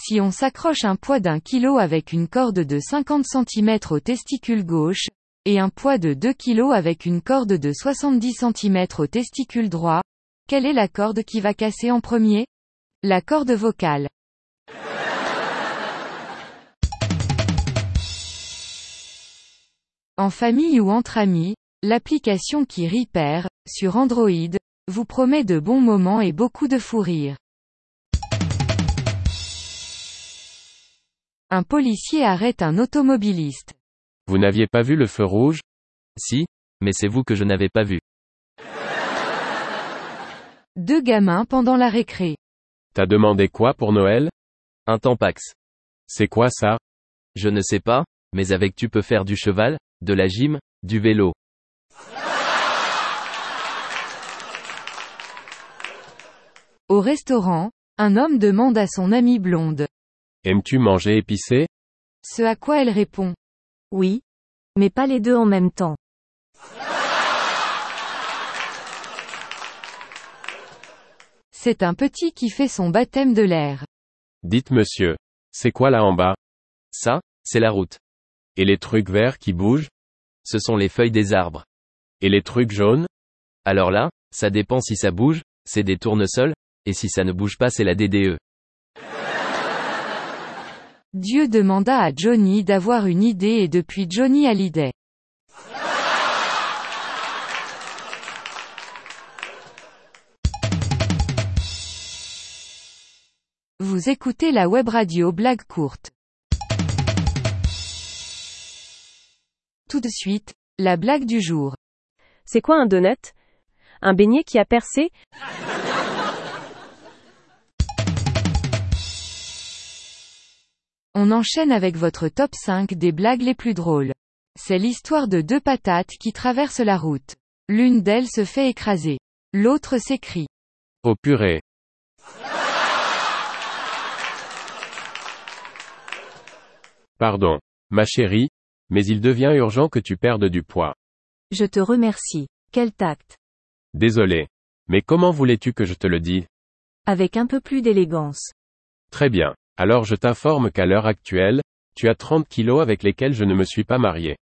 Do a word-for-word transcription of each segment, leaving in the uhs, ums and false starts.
Si on s'accroche un poids d'un kilo avec une corde de cinquante centimètres au testicule gauche, et un poids de deux kilos avec une corde de soixante-dix centimètres au testicule droit, quelle est la corde qui va casser en premier? La corde vocale. En famille ou entre amis, l'application qui Repair, sur Android, vous promet de bons moments et beaucoup de fou rire. Un policier arrête un automobiliste. Vous n'aviez pas vu le feu rouge? Si, mais c'est vous que je n'avais pas vu. Deux gamins pendant la récré. T'as demandé quoi pour Noël? Un Tampax. C'est quoi ça? Je ne sais pas, mais avec tu peux faire du cheval, de la gym, du vélo. Au restaurant, un homme demande à son amie blonde. Aimes-tu manger épicé? Ce à quoi elle répond. Oui. Mais pas les deux en même temps. C'est un petit qui fait son baptême de l'air. Dites monsieur. C'est quoi là en bas? Ça, c'est la route. Et les trucs verts qui bougent? Ce sont les feuilles des arbres. Et les trucs jaunes? Alors là, ça dépend si ça bouge, c'est des tournesols, et si ça ne bouge pas c'est la D D E. Dieu demanda à Johnny d'avoir une idée et depuis Johnny a l'idée. Vous écoutez la web radio Blague courte. Tout de suite, la blague du jour. C'est quoi un donut? Un beignet qui a percé? On enchaîne avec votre top cinq des blagues les plus drôles. C'est l'histoire de deux patates qui traversent la route. L'une d'elles se fait écraser. L'autre s'écrie. Oh purée. Pardon, ma chérie, mais il devient urgent que tu perdes du poids. Je te remercie. Quel tact. Désolé. Mais comment voulais-tu que je te le dise? Avec un peu plus d'élégance. Très bien. Alors je t'informe qu'à l'heure actuelle, tu as trente kilos avec lesquels je ne me suis pas marié.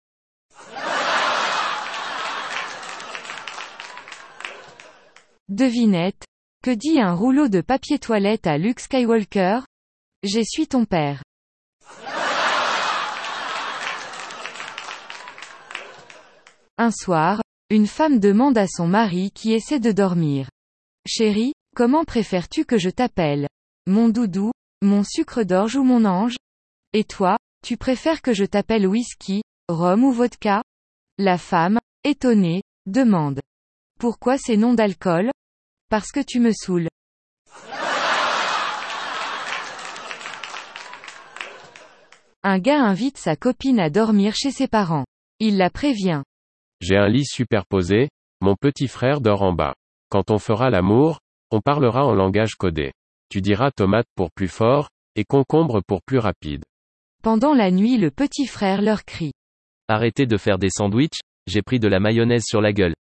Devinette. Que dit un rouleau de papier toilette à Luke Skywalker? Je suis ton père. Un soir, une femme demande à son mari qui essaie de dormir. Chérie, comment préfères-tu que je t'appelle? Mon doudou, mon sucre d'orge ou mon ange? Et toi, tu préfères que je t'appelle whisky, rhum ou vodka? La femme, étonnée, demande. Pourquoi ces noms d'alcool? Parce que tu me saoules. Un gars invite sa copine à dormir chez ses parents. Il la prévient. J'ai un lit superposé, mon petit frère dort en bas. Quand on fera l'amour, on parlera en langage codé. Tu diras tomate pour plus fort, et concombre pour plus rapide. Pendant la nuit le petit frère leur crie. Arrêtez de faire des sandwichs, j'ai pris de la mayonnaise sur la gueule.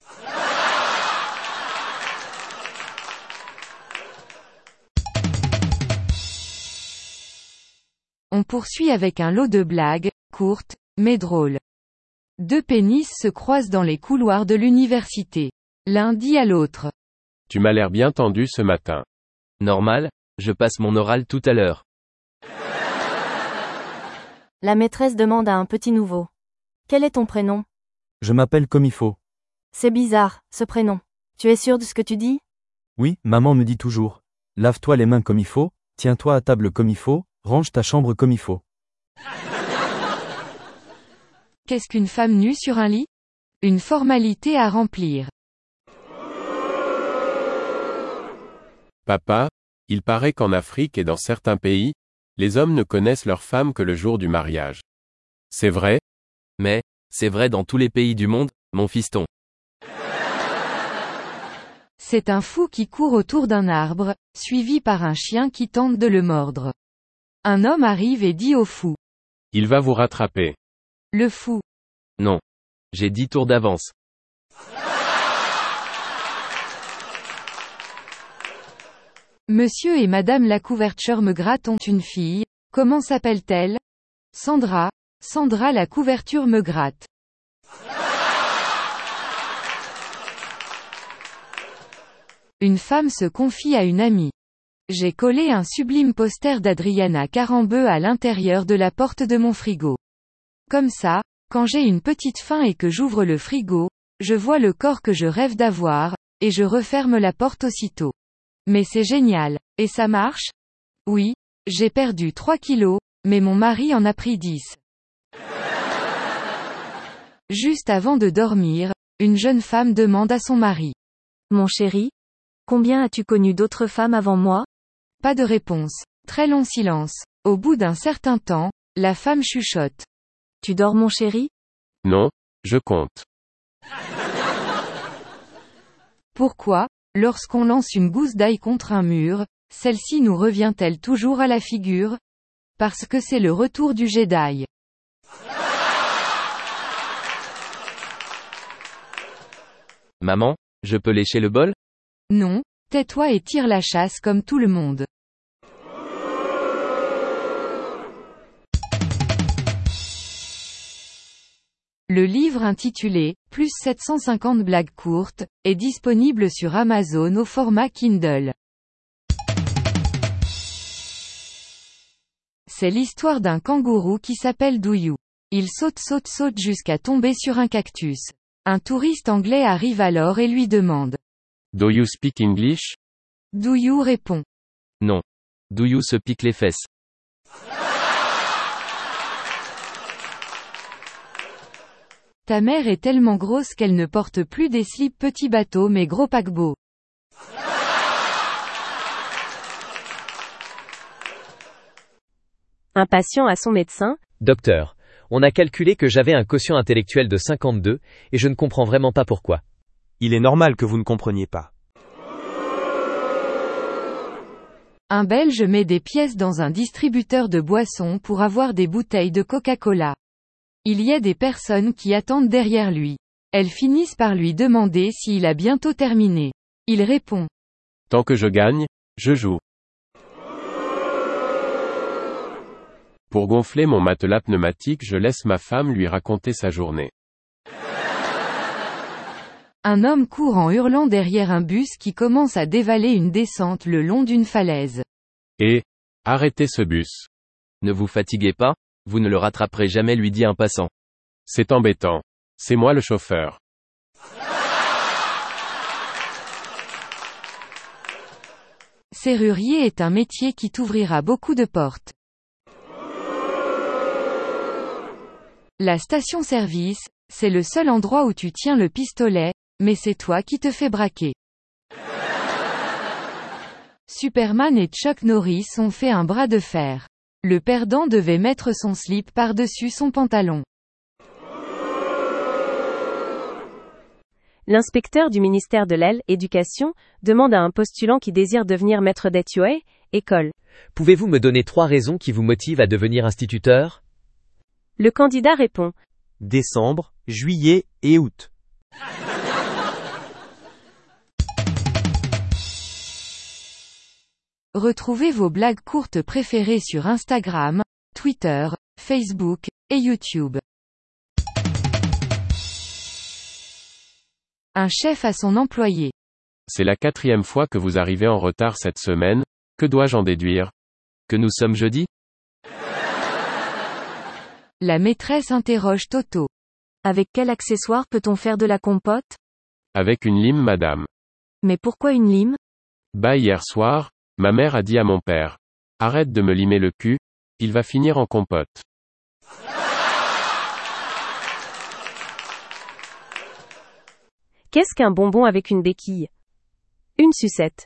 On poursuit avec un lot de blagues, courtes, mais drôles. Deux pénis se croisent dans les couloirs de l'université. L'un dit à l'autre. Tu m'as l'air bien tendu ce matin. Normal, je passe mon oral tout à l'heure. La maîtresse demande à un petit nouveau. Quel est ton prénom? Je m'appelle comme il faut. C'est bizarre, ce prénom. Tu es sûr de ce que tu dis? Oui, maman me dit toujours. Lave-toi les mains comme il faut, tiens-toi à table comme il faut, range ta chambre comme il faut. Qu'est-ce qu'une femme nue sur un lit? Une formalité à remplir. Papa, il paraît qu'en Afrique et dans certains pays, les hommes ne connaissent leurs femmes que le jour du mariage. C'est vrai? Mais, c'est vrai dans tous les pays du monde, mon fiston. C'est un fou qui court autour d'un arbre, suivi par un chien qui tente de le mordre. Un homme arrive et dit au fou. Il va vous rattraper. Le fou. Non. J'ai dix tours d'avance. Monsieur et Madame la couverture me gratte ont une fille, comment s'appelle-t-elle? Sandra. Sandra la couverture me gratte. Une femme se confie à une amie. J'ai collé un sublime poster d'Adriana Carambeu à l'intérieur de la porte de mon frigo. Comme ça, quand j'ai une petite faim et que j'ouvre le frigo, je vois le corps que je rêve d'avoir, et je referme la porte aussitôt. Mais c'est génial. Et ça marche? Oui. J'ai perdu trois kilos, mais mon mari en a pris dix. Juste avant de dormir, une jeune femme demande à son mari. Mon chéri, combien as-tu connu d'autres femmes avant moi? Pas de réponse. Très long silence. Au bout d'un certain temps, la femme chuchote. Tu dors mon chéri? Non, je compte. Pourquoi, lorsqu'on lance une gousse d'ail contre un mur, celle-ci nous revient-elle toujours à la figure? Parce que c'est le retour du jet d'ail. Maman, je peux lécher le bol? Non, tais-toi et tire la chasse comme tout le monde. Le livre intitulé « Plus sept cent cinquante blagues courtes » est disponible sur Amazon au format Kindle. C'est l'histoire d'un kangourou qui s'appelle Douyou. Il saute saute saute jusqu'à tomber sur un cactus. Un touriste anglais arrive alors et lui demande. Do you speak English? Douyou répond. Non. Douyou se pique les fesses. Ta mère est tellement grosse qu'elle ne porte plus des slips petit bateau mais gros paquebot. Un patient à son médecin. Docteur, on a calculé que j'avais un quotient intellectuel de cinquante-deux, et je ne comprends vraiment pas pourquoi. Il est normal que vous ne compreniez pas. Un Belge met des pièces dans un distributeur de boissons pour avoir des bouteilles de Coca-Cola. Il y a des personnes qui attendent derrière lui. Elles finissent par lui demander s'il a bientôt terminé. Il répond. Tant que je gagne, je joue. Pour gonfler mon matelas pneumatique, je laisse ma femme lui raconter sa journée. Un homme court en hurlant derrière un bus qui commence à dévaler une descente le long d'une falaise. Et, arrêtez ce bus. Ne vous fatiguez pas, vous ne le rattraperez jamais, lui dit un passant. C'est embêtant. C'est moi le chauffeur. Serrurier est un métier qui t'ouvrira beaucoup de portes. La station-service, c'est le seul endroit où tu tiens le pistolet, mais c'est toi qui te fais braquer. Superman et Chuck Norris ont fait un bras de fer. Le perdant devait mettre son slip par-dessus son pantalon. L'inspecteur du ministère de l'Éducation demande à un postulant qui désire devenir maître d'école, école. Pouvez-vous me donner trois raisons qui vous motivent à devenir instituteur? Le candidat répond. Décembre, juillet et août. Retrouvez vos blagues courtes préférées sur Instagram, Twitter, Facebook, et YouTube. Un chef à son employé. C'est la quatrième fois que vous arrivez en retard cette semaine, que dois-je en déduire? Que nous sommes jeudi? La maîtresse interroge Toto. Avec quel accessoire peut-on faire de la compote? Avec une lime, madame. Mais pourquoi une lime? Bah hier soir, ma mère a dit à mon père. Arrête de me limer le cul, il va finir en compote. Qu'est-ce qu'un bonbon avec une béquille? Une sucette.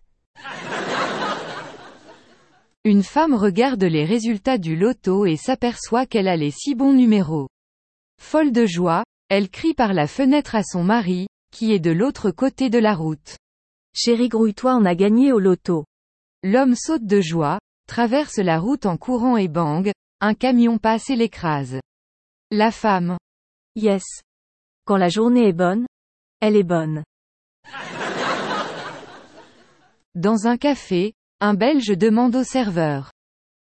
Une femme regarde les résultats du loto et s'aperçoit qu'elle a les six bons numéros. Folle de joie, elle crie par la fenêtre à son mari, qui est de l'autre côté de la route. Chérie, grouille-toi, on a gagné au loto. L'homme saute de joie, traverse la route en courant et bang, un camion passe et l'écrase. La femme. Yes. Quand la journée est bonne, elle est bonne. Dans un café, Un Belge demande au serveur.